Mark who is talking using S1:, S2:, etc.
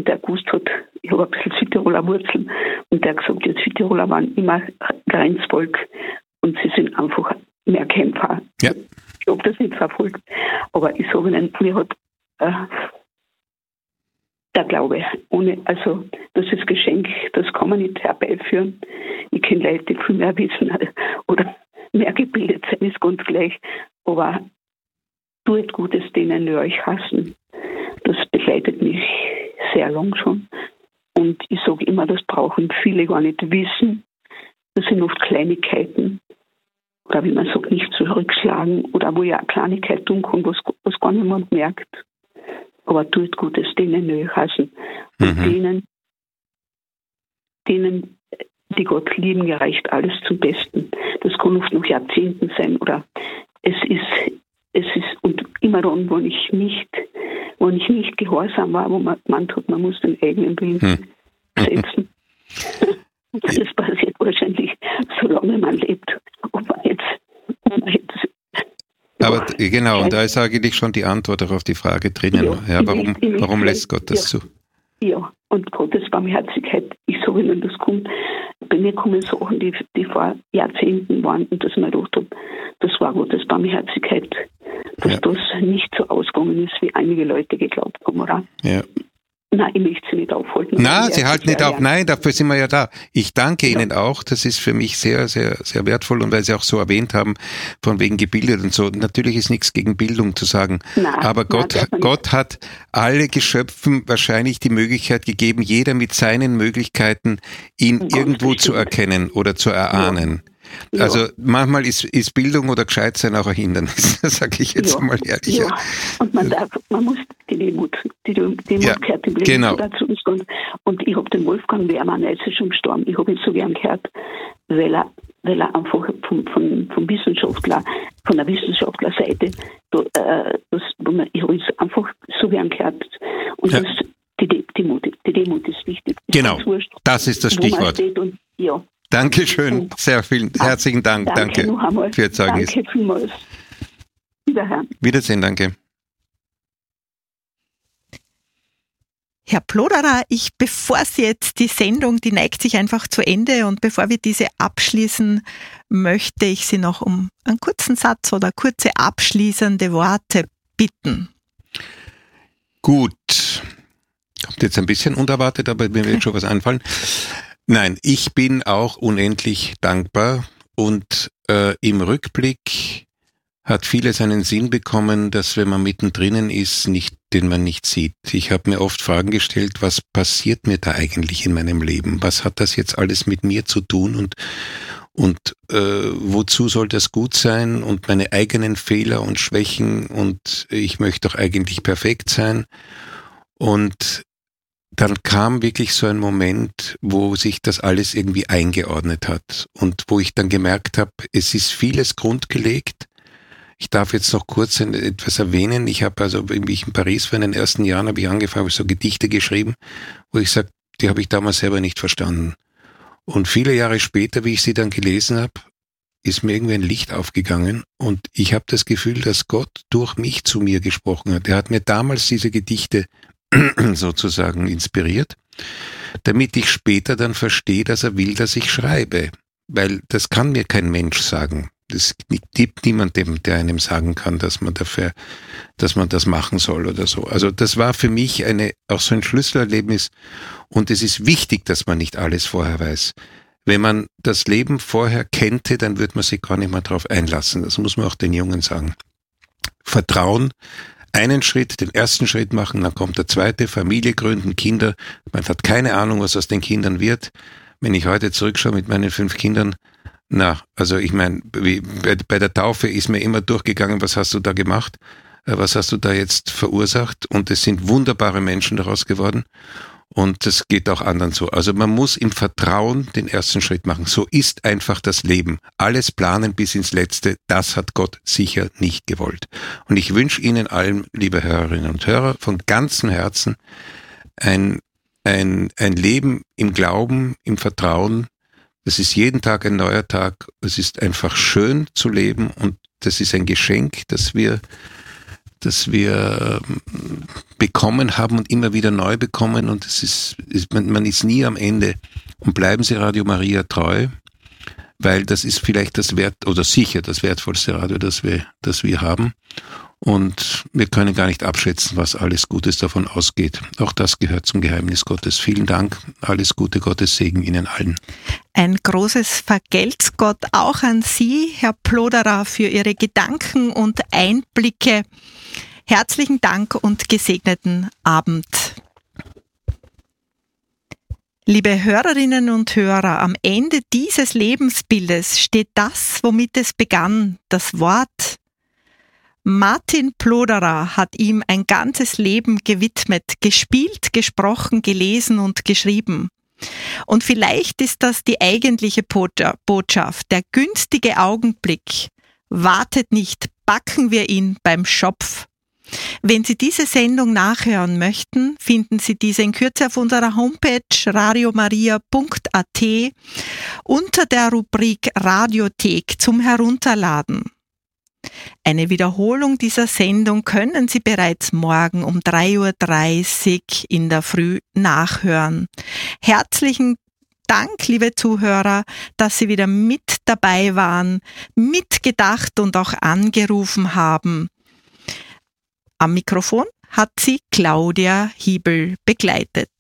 S1: und der gewusst hat, ich habe ein bisschen Südtiroler Wurzeln und der hat gesagt, die Südtiroler waren immer Grenzvolk und sie sind einfach mehr Kämpfer.
S2: Ja.
S1: Ich habe das nicht verfolgt, aber ich sage Ihnen, mir hat der Glaube, also das ist Geschenk, das kann man nicht herbeiführen. Ich kenne Leute, die viel mehr wissen oder mehr gebildet sein, ist ganz gleich, aber tut Gutes denen, die euch hassen. Das begleitet mich sehr lang schon. Und ich sage immer, das brauchen viele gar nicht wissen. Das sind oft Kleinigkeiten. Oder wie man sagt, nicht zurückschlagen. Oder wo ja eine Kleinigkeit tun kann, was gar niemand merkt. Aber tut Gutes denen, die euch hassen. Und denen, die Gott lieben, gereicht alles zum Besten. Das kann oft noch Jahrzehnten sein. Oder es ist, und immer dann, wo ich nicht gehorsam war, wo man gemeint hat, man muss den eigenen Willen setzen. Das passiert wahrscheinlich, solange man lebt.
S2: Aber genau, und da ist eigentlich schon die Antwort auch auf die Frage drinnen. Ja, warum lässt Gott das zu?
S1: Ja, und Gottes Barmherzigkeit, ich sage Ihnen, das kommt, bei mir kommen Sachen, die vor Jahrzehnten waren und das ich mir gedacht habe, das war Gottes Barmherzigkeit, dass das nicht so ausgegangen ist, wie einige Leute geglaubt haben, oder? Ja. Nein, ich möchte Sie nicht aufhalten.
S2: Nein, Sie halten nicht auf. Nein, dafür sind wir ja da. Ich danke Ihnen auch. Das ist für mich sehr, sehr, sehr wertvoll. Und weil Sie auch so erwähnt haben, von wegen gebildet und so. Natürlich ist nichts gegen Bildung zu sagen. Aber Gott hat alle Geschöpfen wahrscheinlich die Möglichkeit gegeben, jeder mit seinen Möglichkeiten ihn irgendwo zu erkennen oder zu erahnen. Ja. Also manchmal ist Bildung oder Gescheitsein auch ein Hindernis, sage ich jetzt mal ehrlich.
S1: Ja, und man muss die Demut gehört im Leben dazu. Und ich habe den Wolfgang Wehrmann, er ist schon gestorben, ich habe ihn so gern gehört, weil er einfach vom Wissenschaftler, von der Wissenschaftlerseite, ich habe ihn einfach so gern gehört. Und die Demut ist wichtig.
S2: Genau, das ist das Stichwort. Dankeschön, sehr vielen herzlichen Dank. Danke für Ihr Zeugnis.
S1: Danke vielmals.
S2: Wiedersehen, danke.
S3: Herr Ploderer, bevor Sie jetzt die Sendung, die neigt sich einfach zu Ende und bevor wir diese abschließen, möchte ich Sie noch um einen kurzen Satz oder kurze abschließende Worte bitten.
S2: Gut. Kommt jetzt ein bisschen unerwartet, aber mir wird schon was einfallen. Nein, ich bin auch unendlich dankbar und im Rückblick hat vieles einen Sinn bekommen, dass wenn man mittendrin ist, den man nicht sieht. Ich habe mir oft Fragen gestellt, was passiert mir da eigentlich in meinem Leben? Was hat das jetzt alles mit mir zu tun und wozu soll das gut sein und meine eigenen Fehler und Schwächen und ich möchte doch eigentlich perfekt sein. Und dann kam wirklich so ein Moment, wo sich das alles irgendwie eingeordnet hat und wo ich dann gemerkt habe, es ist vieles grundgelegt. Ich darf jetzt noch kurz etwas erwähnen. Ich habe also, wie ich in Paris war, in den ersten Jahren habe ich angefangen, habe so Gedichte geschrieben, wo ich sage, die habe ich damals selber nicht verstanden. Und viele Jahre später, wie ich sie dann gelesen habe, ist mir irgendwie ein Licht aufgegangen und ich habe das Gefühl, dass Gott durch mich zu mir gesprochen hat. Er hat mir damals diese Gedichte sozusagen inspiriert, damit ich später dann verstehe, dass er will, dass ich schreibe. Weil das kann mir kein Mensch sagen. Es gibt niemanden, der einem sagen kann, dass man das machen soll oder so. Also das war für mich auch so ein Schlüsselerlebnis und es ist wichtig, dass man nicht alles vorher weiß. Wenn man das Leben vorher kannte, dann würde man sich gar nicht mehr darauf einlassen. Das muss man auch den Jungen sagen. Vertrauen, einen Schritt, den ersten Schritt machen, dann kommt der zweite, Familie gründen, Kinder. Man hat keine Ahnung, was aus den Kindern wird. Wenn ich heute zurückschaue mit meinen 5 Kindern, also ich meine, bei der Taufe ist mir immer durchgegangen, was hast du da gemacht? Was hast du da jetzt verursacht? Und es sind wunderbare Menschen daraus geworden. Und das geht auch anderen so. Also man muss im Vertrauen den ersten Schritt machen. So ist einfach das Leben. Alles planen bis ins Letzte, das hat Gott sicher nicht gewollt. Und ich wünsche Ihnen allen, liebe Hörerinnen und Hörer, von ganzem Herzen ein Leben im Glauben, im Vertrauen. Das ist jeden Tag ein neuer Tag. Es ist einfach schön zu leben und das ist ein Geschenk, das wir wir bekommen haben und immer wieder neu bekommen, und man ist nie am Ende. Und bleiben Sie Radio Maria treu, weil das ist vielleicht sicher das wertvollste Radio, das wir haben. Und wir können gar nicht abschätzen, was alles Gutes davon ausgeht. Auch das gehört zum Geheimnis Gottes. Vielen Dank, alles Gute, Gottes Segen Ihnen allen.
S3: Ein großes Vergelt's Gott auch an Sie, Herr Ploderer, für Ihre Gedanken und Einblicke. Herzlichen Dank und gesegneten Abend. Liebe Hörerinnen und Hörer, am Ende dieses Lebensbildes steht das, womit es begann, das Wort. Martin Ploderer hat ihm ein ganzes Leben gewidmet, gespielt, gesprochen, gelesen und geschrieben. Und vielleicht ist das die eigentliche Botschaft, der günstige Augenblick. Wartet nicht, backen wir ihn beim Schopf. Wenn Sie diese Sendung nachhören möchten, finden Sie diese in Kürze auf unserer Homepage radiomaria.at unter der Rubrik Radiothek zum Herunterladen. Eine Wiederholung dieser Sendung können Sie bereits morgen um 3:30 Uhr in der Früh nachhören. Herzlichen Dank, liebe Zuhörer, dass Sie wieder mit dabei waren, mitgedacht und auch angerufen haben. Am Mikrofon hat Sie Claudia Hiebel begleitet.